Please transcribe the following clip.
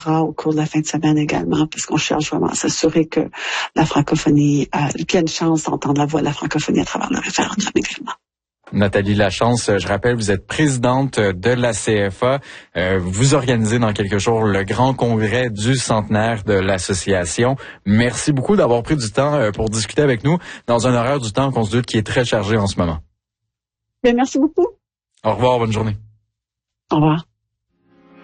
au cours de la fin de semaine également, parce qu'on cherche vraiment à s'assurer que la francophonie, qu'il y a une chance d'entendre la voix de la francophonie à travers le référendum également. Nathalie Lachance, je rappelle, vous êtes présidente de la CFA. Vous organisez dans quelques jours le grand congrès du centenaire de l'association. Merci beaucoup d'avoir pris du temps pour discuter avec nous dans un horaire du temps qu'on se doute qui est très chargé en ce moment. Bien, merci beaucoup. Au revoir, bonne journée. Au revoir.